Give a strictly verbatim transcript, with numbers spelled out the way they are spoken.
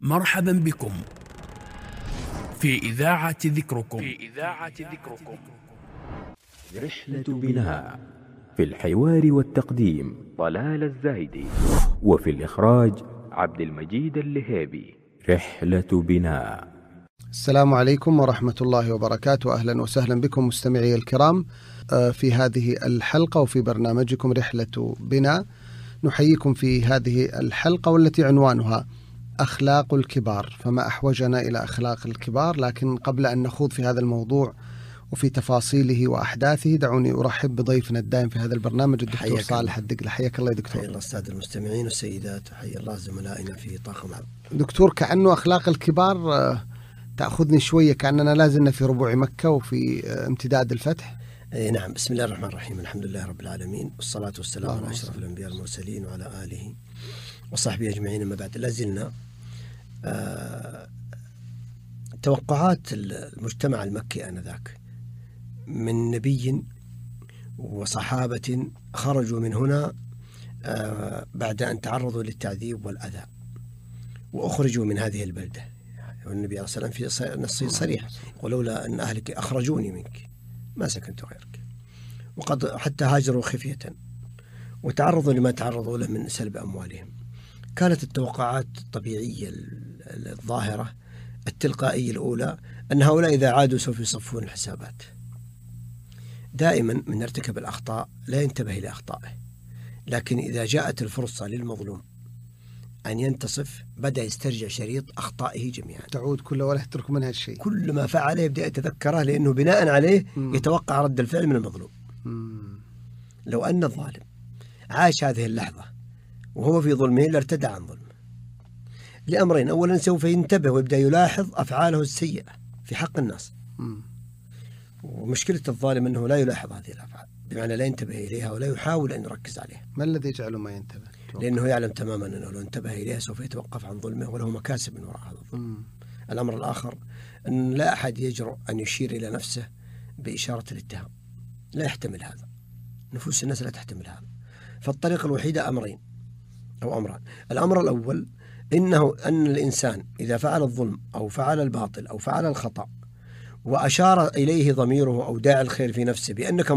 مرحبا بكم في إذاعة ذكركم في إذاعة ذكركم رحلة بناء، في الحوار والتقديم طلال الزايدي، وفي الإخراج عبد المجيد اللهيبي. رحلة بناء. السلام عليكم ورحمة الله وبركاته. أهلا وسهلا بكم مستمعي الكرام في هذه الحلقة وفي برنامجكم رحلة بناء. نحييكم في هذه الحلقة والتي عنوانها أخلاق الكبار، فما أحوجنا إلى أخلاق الكبار. لكن قبل أن نخوض في هذا الموضوع وفي تفاصيله وأحداثه، دعوني أرحب بضيفنا الدائم في هذا البرنامج الدكتور صالح الدقلة. حياك الله يا دكتور. حيا الله السادة المستمعين والسيدات، وحيا الله زملائنا في طاقم العمل. دكتور، كأنه أخلاق الكبار تأخذني شوية، كأننا لازلنا في ربوع مكة وفي امتداد الفتح. أي نعم. بسم الله الرحمن الرحيم، الحمد لله رب العالمين، والصلاة والسلام على أشرف الأنبياء والمرسلين وعلى آله وصحبه أجمعين. أما بعد، لازلنا آه توقعات المجتمع المكي آنذاك من نبي وصحابة خرجوا من هنا آه بعد أن تعرضوا للتعذيب والأذى وأخرجوا من هذه البلدة. والنبي عليه الصلاة والسلام في نص صريح: ولولا أن أهلك أخرجوني منك ما سكنت غيرك. وقد حتى هاجروا خفية وتعرضوا لما تعرضوا له من سلب أموالهم. كانت التوقعات الطبيعية الظاهرة التلقائية الأولى أن هؤلاء إذا عادوا سوف يصفون الحسابات. دائما من ارتكب الأخطاء لا ينتبه إلى أخطائه، لكن إذا جاءت الفرصة للمظلوم أن ينتصف بدأ يسترجع شريط أخطائه جميعا، تعود كل ولا يترك منها الشيء. كل ما فعله يبدأ يتذكره، لأنه بناء عليه م. يتوقع رد الفعل من المظلوم. م. لو أن الظالم عاش هذه اللحظة وهو في ظلمه لارتدع عن ظلمه لأمرين: أولا سوف ينتبه ويبدأ يلاحظ أفعاله السيئة في حق الناس. م. ومشكلة الظالم أنه لا يلاحظ هذه الأفعال، بمعنى لا ينتبه إليها ولا يحاول أن يركز عليها. ما الذي يجعله ما ينتبه؟ لأنه يعلم تماما أنه لو انتبه إليها سوف يتوقف عن ظلمه وله مكاسب من وراء هذا الظلم. م. الأمر الآخر أن لا أحد يجرؤ أن يشير إلى نفسه بإشارة الاتهام، لا يحتمل هذا، نفوس الناس لا تحتمل هذا. فالطريقة الوحيدة أمرين أو أمران: الأمر الأول إنه أن الإنسان إذا فعل الظلم أو فعل الباطل أو فعل الخطأ وأشار إليه ضميره أو داعي الخير في نفسه بأنك